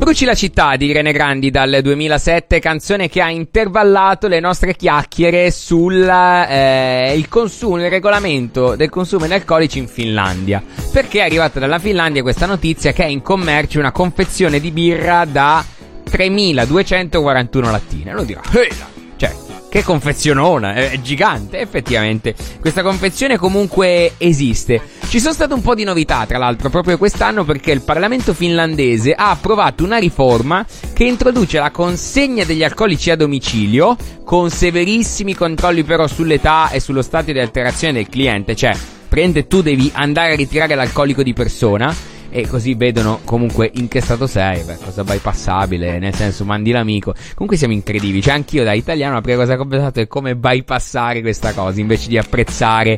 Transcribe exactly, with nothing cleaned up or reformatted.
Bruci la città di Irene Grandi dal duemilasette, canzone che ha intervallato le nostre chiacchiere sul eh, il consumo, il regolamento del consumo di alcolici in Finlandia, perché è arrivata dalla Finlandia questa notizia che è in commercio una confezione di birra da tremiladuecentoquarantuno lattine. Lo dirà, cioè, che confezionona, è gigante. Effettivamente questa confezione comunque esiste. Ci sono state un po' di novità tra l'altro proprio quest'anno, perché il Parlamento finlandese ha approvato una riforma che introduce la consegna degli alcolici a domicilio, con severissimi controlli però sull'età e sullo stato di alterazione del cliente. Cioè, prende, tu devi andare a ritirare l'alcolico di persona e così vedono comunque in che stato sei. Beh, cosa bypassabile, nel senso, mandi l'amico. Comunque siamo incredibili, cioè anch'io da italiano la prima cosa che ho pensato è come bypassare questa cosa, invece di apprezzare